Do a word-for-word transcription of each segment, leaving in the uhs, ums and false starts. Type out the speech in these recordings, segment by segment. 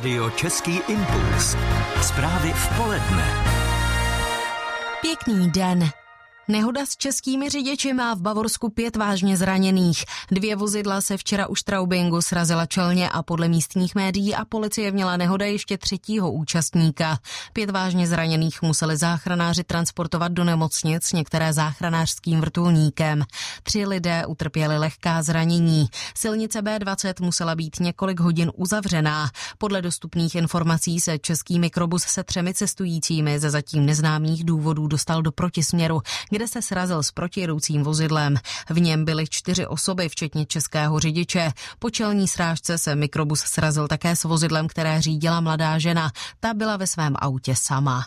Rádio Český impuls. Zprávy v poledne. Pěkný den. Nehoda s českými řidiči má v Bavorsku pět vážně zraněných. Dvě vozidla se včera u Straubingu srazila čelně a podle místních médií a policie měla nehoda ještě třetího účastníka. Pět vážně zraněných museli záchranáři transportovat do nemocnic, některé záchranářským vrtulníkem. Tři lidé utrpěli lehká zranění. Silnice bé dvacet musela být několik hodin uzavřená. Podle dostupných informací se český mikrobus se třemi cestujícími ze zatím neznámých důvodů dostal do protisměru, kde se srazil s protijedoucím vozidlem. V něm byly čtyři osoby, včetně českého řidiče. Po čelní srážce se mikrobus srazil také s vozidlem, které řídila mladá žena. Ta byla ve svém autě sama.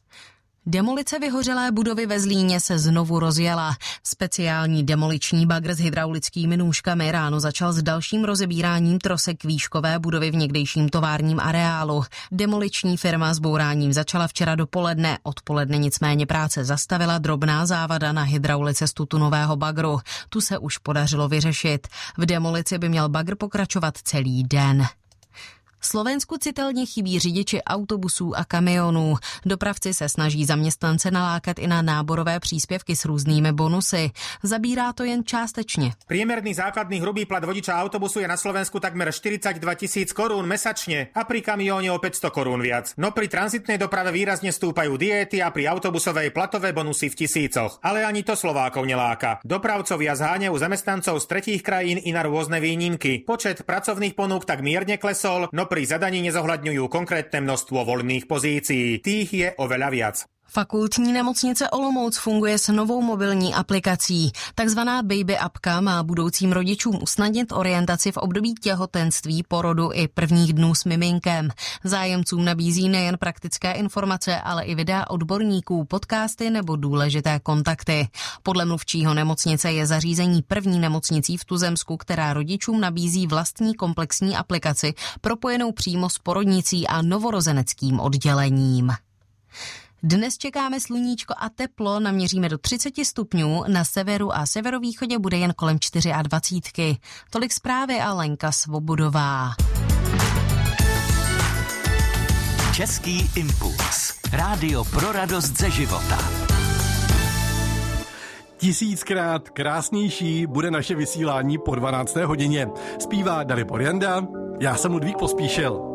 Demolice vyhořelé budovy ve Zlíně se znovu rozjela. Speciální demoliční bagr s hydraulickými nůžkami ráno začal s dalším rozebíráním trosek výškové budovy v někdejším továrním areálu. Demoliční firma s bouráním začala včera dopoledne. Odpoledne nicméně práce zastavila drobná závada na hydraulice z tutunového bagru. Tu se už podařilo vyřešit. V demolici by měl bagr pokračovat celý den. Slovensku citelně chybí řidiči autobusů a kamionů. Dopravci se snaží zaměstnance nalákat i na náborové příspěvky s různými bonusy. Zabírá to jen částečně. Priemerný základný hrubý plat vodiča autobusu je na Slovensku takmer štyridsaťdva tisíc korún mesačne a pri kamióne o päťsto korún viac. No pri tranzitnej doprave výrazne stúpajú diéty a pri autobusovej platové bonusy v tisícoch. Ale ani to Slovákov neláka. Dopravcovia zháňajú zamestnancov z tretích krajín i na rôzne výnimky. Počet pracovných ponúk tak mierne klesol, no pri zadaní nezohľadňujú konkrétne množstvo voľných pozícií. Tých je oveľa viac. Fakultní nemocnice Olomouc funguje s novou mobilní aplikací. Takzvaná Baby Appka má budoucím rodičům usnadnit orientaci v období těhotenství, porodu i prvních dnů s miminkem. Zájemcům nabízí nejen praktické informace, ale i videa odborníků, podcasty nebo důležité kontakty. Podle mluvčího nemocnice je zařízení první nemocnicí v tuzemsku, která rodičům nabízí vlastní komplexní aplikaci propojenou přímo s porodnicí a novorozeneckým oddělením. Dnes čekáme sluníčko a teplo, naměříme do třicet stupňů, na severu a severovýchodě bude jen kolem dvacet čtyři. Tolik zprávy a Lenka Svobodová. Český impuls. Rádio pro radost ze života. Tisíckrát krásnější bude naše vysílání po dvanácté hodině. Zpívá Dalibor Janda, já jsem Ludvík Pospíšil.